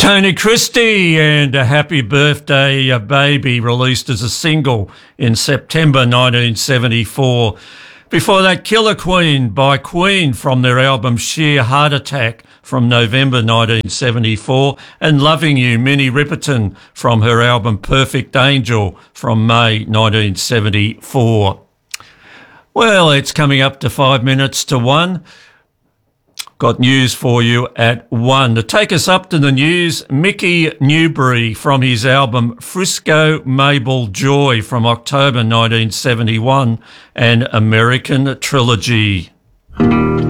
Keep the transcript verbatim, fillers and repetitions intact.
Tony Christie and a Happy Birthday uh, Baby, released as a single in September nineteen seventy-four. Before that, Killer Queen by Queen from their album Sheer Heart Attack from November nineteen seventy-four, and Loving You, Minnie Riperton from her album Perfect Angel from May nineteen seventy-four. Well, it's coming up to five minutes to one. Got news for you at one. To take us up to the news, Mickey Newbury from his album Frisco Mabel Joy from October nineteen seventy-one and American Trilogy.